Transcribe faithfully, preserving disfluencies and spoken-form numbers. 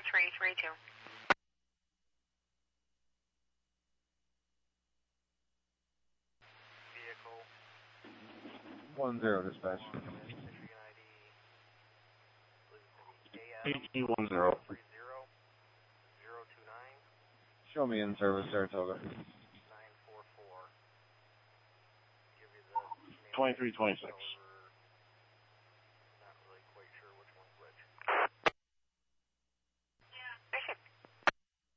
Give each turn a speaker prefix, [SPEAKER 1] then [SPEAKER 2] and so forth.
[SPEAKER 1] three three two.
[SPEAKER 2] Vehicle.
[SPEAKER 3] One zero dispatch.
[SPEAKER 2] A T one zero.
[SPEAKER 3] Show me in service, Saratoga.
[SPEAKER 2] twenty-three twenty-six.